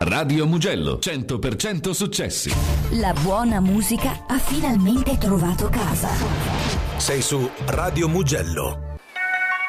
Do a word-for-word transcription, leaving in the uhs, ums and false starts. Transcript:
Radio Mugello, cento per cento successi. La buona musica ha finalmente trovato casa. Sei su Radio Mugello.